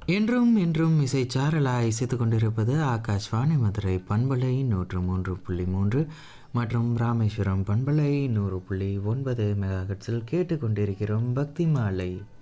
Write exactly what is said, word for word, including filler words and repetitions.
என்றும் என்றும் இசைச்சாரலாய் இசைத்து கொண்டிருப்பது ஆகாஷ்வாணி மதுரை பண்பலை நூற்று மூன்று புள்ளி மூன்று மற்றும் ராமேஸ்வரம் பண்பலை நூறு புள்ளி ஒன்பது மெகாஹெட்ஸில் கேட்டுக்கொண்டிருக்கிறோம் பக்தி மாலை.